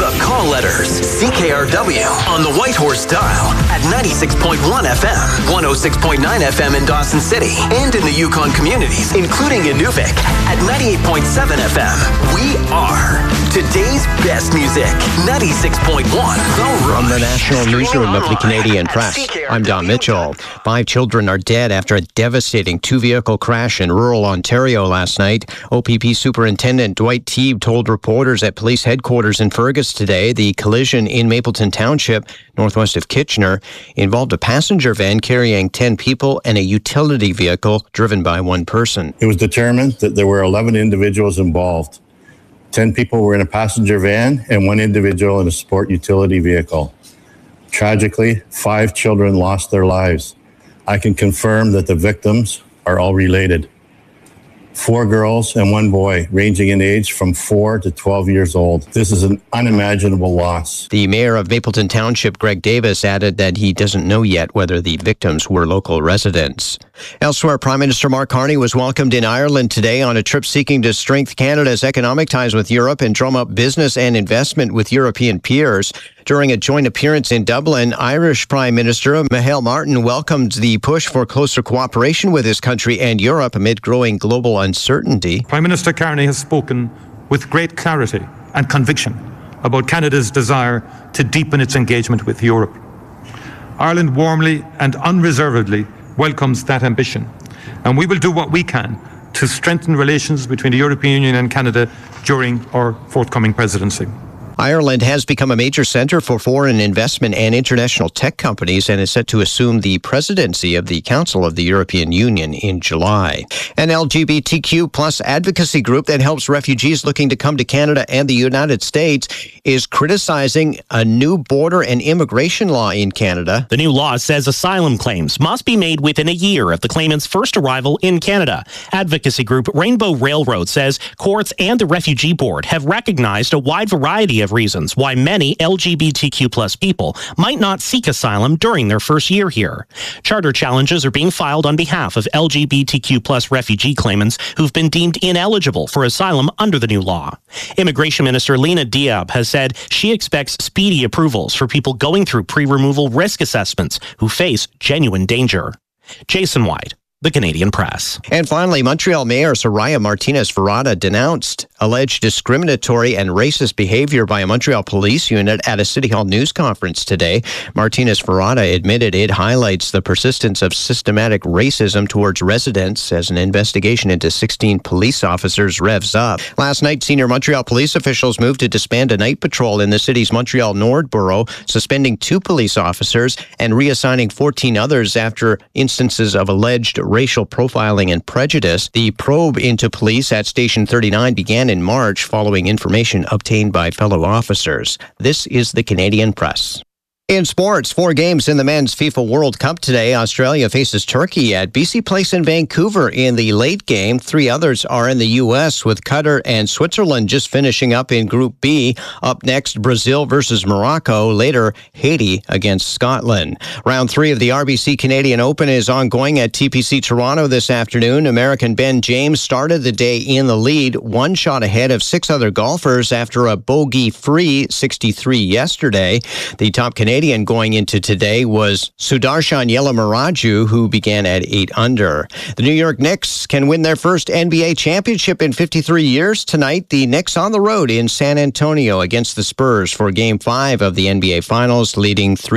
The Call Letters, CKRW, on the Whitehorse dial at 96.1 FM, 106.9 FM in Dawson City, and in the Yukon communities, including Inuvik, at 98.7 FM. We are today's best music, 96.1 The Rush. From the National Newsroom of the Canadian Press, I'm Don Mitchell. 5 children are dead after a devastating 2-vehicle crash in rural Ontario last night. OPP Superintendent Dwight Teague told reporters at police headquarters in Fergus today the collision in Mapleton Township, northwest of Kitchener, involved a passenger van carrying 10 people and a utility vehicle driven by one person. It was determined that there were 11 individuals involved. 10 people were in a passenger van and 1 individual in a sport utility vehicle. Tragically, 5 children lost their lives. I can confirm that the victims are all related. 4 girls and 1 boy, ranging in age from 4 to 12 years old. This is an unimaginable loss. The mayor of Mapleton Township, Greg Davis, added that he doesn't know yet whether the victims were local residents. Elsewhere, Prime Minister Mark Carney was welcomed in Ireland today on a trip seeking to strengthen Canada's economic ties with Europe and drum up business and investment with European peers. During a joint appearance in Dublin, Irish Prime Minister Micheál Martin welcomed the push for closer cooperation with his country and Europe amid growing global uncertainty. Prime Minister Carney has spoken with great clarity and conviction about Canada's desire to deepen its engagement with Europe. Ireland warmly and unreservedly welcomes that ambition, and we will do what we can to strengthen relations between the European Union and Canada during our forthcoming presidency. Ireland has become a major centre for foreign investment and international tech companies and is set to assume the presidency of the Council of the European Union in July. An LGBTQ plus advocacy group that helps refugees looking to come to Canada and the United States is criticizing a new border and immigration law in Canada. The new law says asylum claims must be made within a year of the claimant's first arrival in Canada. Advocacy group Rainbow Railroad says courts and the Refugee Board have recognized a wide variety of reasons why many LGBTQ plus people might not seek asylum during their first year here. Charter challenges are being filed on behalf of LGBTQ plus refugee claimants who've been deemed ineligible for asylum under the new law. Immigration Minister Lena Diab has said she expects speedy approvals for people going through pre-removal risk assessments who face genuine danger. Jason White, The Canadian Press. And finally, Montreal Mayor Soraya Martinez-Ferrada denounced alleged discriminatory and racist behavior by a Montreal police unit at a City Hall news conference today. Martinez-Ferrada admitted it highlights the persistence of systematic racism towards residents as an investigation into 16 police officers revs up. Last night, senior Montreal police officials moved to disband a night patrol in the city's Montreal Nord borough, suspending 2 police officers and reassigning 14 others after instances of alleged racial profiling and prejudice. The probe into police at Station 39 began in March following information obtained by fellow officers. This is the Canadian Press. In sports, 4 games in the Men's FIFA World Cup today. Australia faces Turkey at BC Place in Vancouver in the late game. 3 others are in the U.S., with Qatar and Switzerland just finishing up in Group B. Up next, Brazil versus Morocco. Later, Haiti against Scotland. Round 3 of the RBC Canadian Open is ongoing at TPC Toronto this afternoon. American Ben James started the day in the lead, 1 shot ahead of 6 other golfers after a bogey-free 63 yesterday. The top Canadian going into today was Sudarshan Yelamaraju, who began at 8 under. The New York Knicks can win their first NBA championship in 53 years. Tonight, the Knicks on the road in San Antonio against the Spurs for Game 5 of the NBA Finals, leading 3